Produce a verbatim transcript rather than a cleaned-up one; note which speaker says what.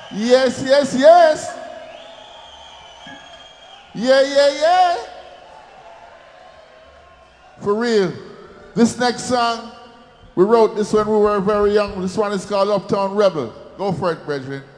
Speaker 1: Yes, yes, yes. Yeah, yeah, yeah. For real. This next song, we wrote this when we were very young. This one is called Uptown Rebel. Go for it, Brethren.